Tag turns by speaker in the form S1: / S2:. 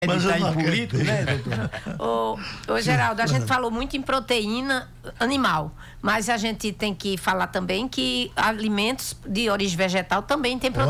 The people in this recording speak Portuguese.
S1: Mas eu não político, né, doutora?
S2: Ô Geraldo, a gente falou muito em proteína animal, mas a gente tem que falar também que alimentos de origem vegetal também tem proteína.